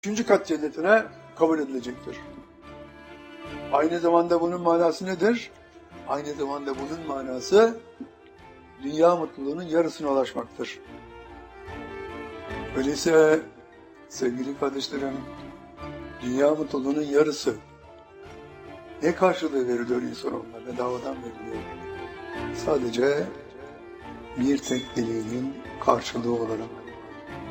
Üçüncü kat cennetine kabul edilecektir. Aynı zamanda bunun manası nedir? Aynı zamanda bunun manası dünya mutluluğunun yarısına ulaşmaktır. Öyleyse sevgili kardeşlerim, dünya mutluluğunun yarısı ne karşılığı veriliyor insanoğluna? Bedavadan veriliyor. Sadece bir tek dileğinin karşılığı olarak.